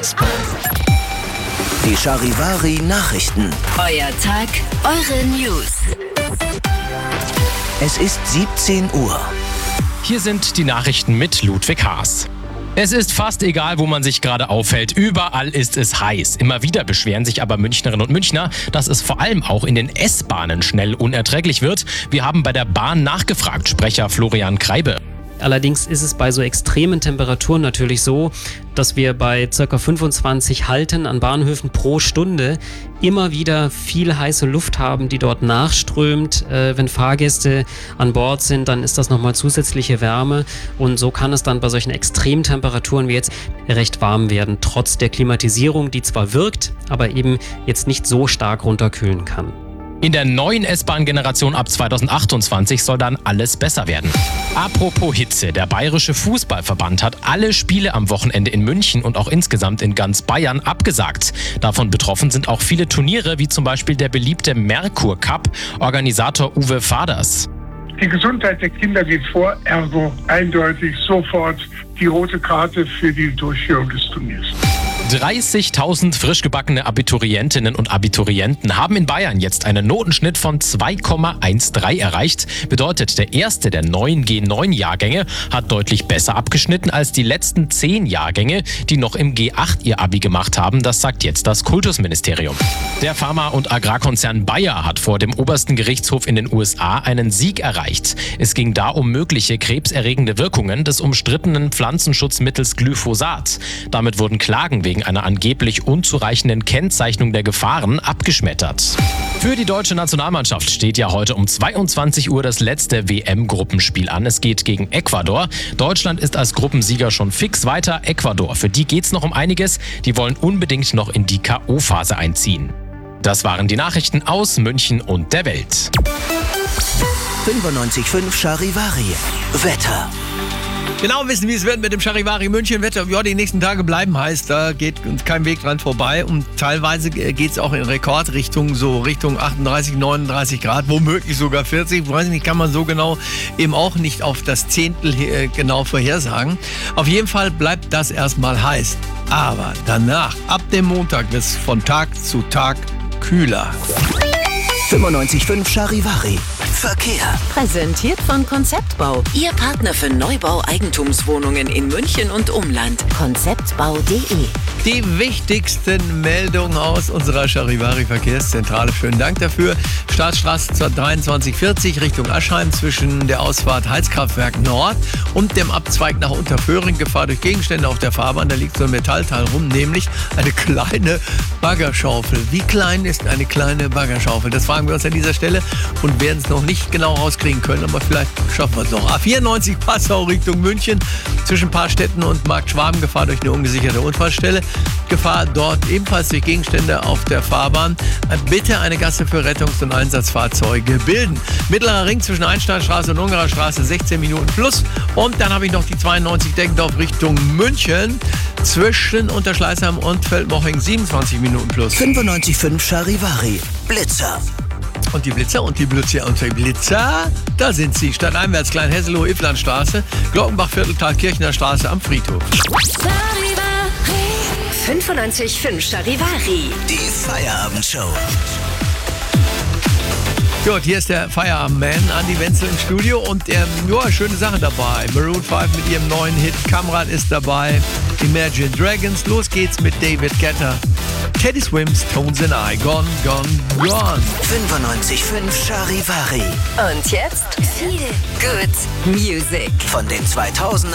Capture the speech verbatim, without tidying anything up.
Die Charivari Nachrichten. Euer Tag, eure News. Es ist siebzehn Uhr. Hier sind die Nachrichten mit Ludwig Haas. Es ist fast egal, wo man sich gerade aufhält. Überall ist es heiß. Immer wieder beschweren sich aber Münchnerinnen und Münchner, dass es vor allem auch in den S-Bahnen schnell unerträglich wird. Wir haben bei der Bahn nachgefragt, Sprecher Florian Kreibe. Allerdings ist es bei so extremen Temperaturen natürlich so, dass wir bei ca. fünfundzwanzig Halten an Bahnhöfen pro Stunde immer wieder viel heiße Luft haben, die dort nachströmt. Äh, wenn Fahrgäste an Bord sind, dann ist das nochmal zusätzliche Wärme und so kann es dann bei solchen Extremtemperaturen wie jetzt recht warm werden, trotz der Klimatisierung, die zwar wirkt, aber eben jetzt nicht so stark runterkühlen kann. In der neuen S-Bahn-Generation ab zweitausendachtundzwanzig soll dann alles besser werden. Apropos Hitze, der Bayerische Fußballverband hat alle Spiele am Wochenende in München und auch insgesamt in ganz Bayern abgesagt. Davon betroffen sind auch viele Turniere, wie zum Beispiel der beliebte Merkur Cup, Organisator Uwe Faders. Die Gesundheit der Kinder geht vor, ergo eindeutig sofort die rote Karte für die Durchführung des Turniers. dreißigtausend frisch gebackene Abiturientinnen und Abiturienten haben in Bayern jetzt einen Notenschnitt von zwei Komma dreizehn erreicht. Bedeutet, der erste der neuen G neun Jahrgänge hat deutlich besser abgeschnitten als die letzten zehn Jahrgänge, die noch im G acht ihr Abi gemacht haben. Das sagt jetzt das Kultusministerium. Der Pharma- und Agrarkonzern Bayer hat vor dem obersten Gerichtshof in den U S A einen Sieg erreicht. Es ging da um mögliche krebserregende Wirkungen des umstrittenen Pflanzenschutzmittels Glyphosat. Damit wurden Klagen wegen einer angeblich unzureichenden Kennzeichnung der Gefahren abgeschmettert. Für die deutsche Nationalmannschaft steht ja heute um zweiundzwanzig Uhr das letzte W M-Gruppenspiel an. Es geht gegen Ecuador. Deutschland ist als Gruppensieger schon fix weiter. Ecuador, für die geht's noch um einiges. Die wollen unbedingt noch in die K O-Phase einziehen. Das waren die Nachrichten aus München und der Welt. fünfundneunzig Komma fünf Charivari. Wetter. Genau wissen, wie es wird mit dem Charivari München Wetter. Ja, die nächsten Tage bleiben heiß, da geht uns kein Weg dran vorbei. Und teilweise geht es auch in Rekordrichtung, so Richtung achtunddreißig, neununddreißig Grad, womöglich sogar vierzig. Ich weiß nicht, kann man so genau eben auch nicht auf das Zehntel genau vorhersagen. Auf jeden Fall bleibt das erstmal heiß. Aber danach, ab dem Montag, wird es von Tag zu Tag kühler. fünfundneunzig Komma fünf Charivari. Verkehr. Präsentiert von Konzeptbau. Ihr Partner für Neubau-Eigentumswohnungen in München und Umland. konzeptbau punkt de. Die wichtigsten Meldungen aus unserer Charivari-Verkehrszentrale. Vielen Dank dafür. Staatsstraße dreiundzwanzig vierzig Richtung Aschheim zwischen der Ausfahrt Heizkraftwerk Nord und dem Abzweig nach Unterföhring. Gefahr durch Gegenstände auf der Fahrbahn. Da liegt so ein Metallteil rum, nämlich eine kleine Baggerschaufel. Wie klein ist eine kleine Baggerschaufel? Das fragen wir uns an dieser Stelle und werden es noch nicht genau rauskriegen können, aber vielleicht schaffen wir es noch. A vierundneunzig Passau Richtung München zwischen Paarstetten und Markt Schwaben. Gefahr durch eine ungesicherte Unfallstelle. Gefahr dort ebenfalls durch Gegenstände auf der Fahrbahn. Bitte eine Gasse für Rettungs- und Einsatzfahrzeuge bilden. Mittlerer Ring zwischen Einsteinstraße und Ungarer Straße sechzehn Minuten plus. Und dann habe ich noch die zweiundneunzig Deggendorf Richtung München zwischen Unterschleißheim und Feldmoching siebenundzwanzig Minuten plus. fünfundneunzig Komma fünf Charivari. Blitzer. Und die Blitzer und die Blitzer und die Blitzer, da sind sie. Stadteinwärts Kleinhesselow, Iflandstraße, Glockenbach-Viertel, Thalkirchner Straße am Friedhof. fünfundneunzig Komma fünf Charivari. Die Feierabendshow. Gut, hier ist der Feierabendman, Andi Wenzel im Studio und ähm, ja, schöne Sachen dabei. Maroon fünf mit ihrem neuen Hit, Kamrat ist dabei, Imagine Dragons, los geht's mit David Guetta, Teddy Swims, Tones and I, Gone, Gone, Gone. fünfundneunzig Komma fünf Charivari. Und jetzt viel Good Music. Von den zweitausender